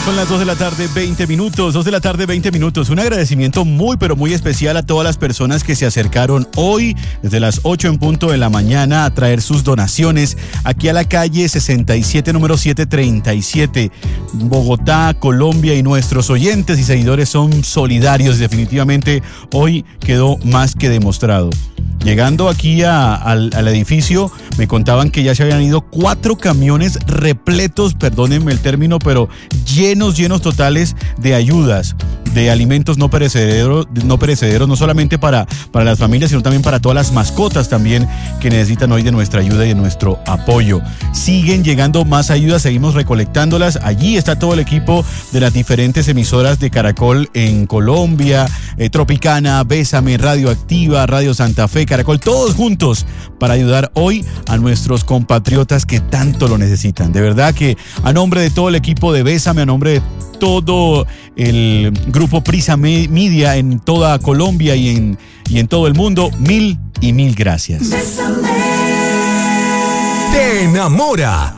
Son las 2 de la tarde, 20 minutos. 2 de la tarde, 20 minutos. Un agradecimiento muy, pero muy especial a todas las personas que se acercaron hoy, desde las 8 en punto de la mañana, a traer sus donaciones aquí a la calle 67, número 737, Bogotá, Colombia, y nuestros oyentes y seguidores son solidarios. Definitivamente, hoy quedó más que demostrado. Llegando aquí al edificio, me contaban que ya se habían ido 4 camiones repletos, perdónenme el término, pero llenos totales de ayudas, de alimentos no perecederos, no solamente para las familias, sino también para todas las mascotas también que necesitan hoy de nuestra ayuda y de nuestro apoyo. Siguen llegando más ayudas, seguimos recolectándolas. Allí está todo el equipo de las diferentes emisoras de Caracol en Colombia, Tropicana, Bésame, Radio Activa, Radio Santa Fe, Caracol, todos juntos para ayudar hoy a nuestros compatriotas que tanto lo necesitan. De verdad que a nombre de todo el equipo de Bésame, a nombre de todo el grupo Prisa Media en toda Colombia y en todo el mundo, mil y mil gracias. Te enamora